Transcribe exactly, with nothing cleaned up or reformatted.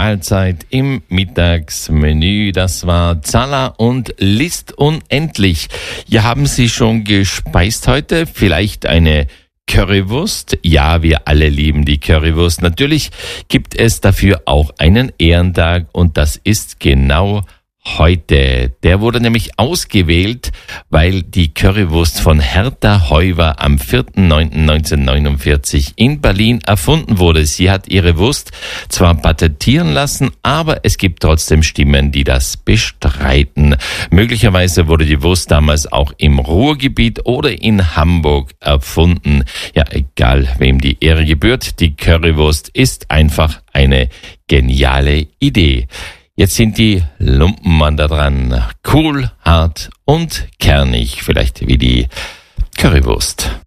Mahlzeit im Mittagsmenü. Das war Zala und List unendlich. Ja, haben Sie schon gespeist heute? Vielleicht eine Currywurst? Ja, wir alle lieben die Currywurst. Natürlich gibt es dafür auch einen Ehrentag und das ist genau heute. Der wurde nämlich ausgewählt, weil die Currywurst von Hertha Heuwer am vierten neunten neunzehnhundertneunundvierzig in Berlin erfunden wurde. Sie hat ihre Wurst zwar patentieren lassen, aber es gibt trotzdem Stimmen, die das bestreiten. Möglicherweise wurde die Wurst damals auch im Ruhrgebiet oder in Hamburg erfunden. Ja, egal wem die Ehre gebührt, die Currywurst ist einfach eine geniale Idee. Jetzt sind die Lumpenmann da dran. Cool, hart und kernig, vielleicht wie die Currywurst.